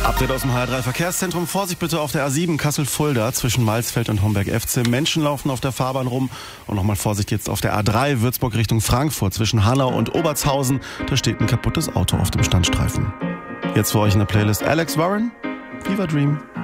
Update aus dem HR3 Verkehrszentrum. Vorsicht bitte auf der A7 Kassel-Fulda zwischen Malsfeld und Homberg-FC. Menschen laufen auf der Fahrbahn rum. Und nochmal Vorsicht jetzt auf der A3 Würzburg Richtung Frankfurt zwischen Hanau und Obertshausen. Da steht ein kaputtes Auto auf dem Standstreifen. Jetzt für euch in der Playlist Alex Warren, Fever Dream.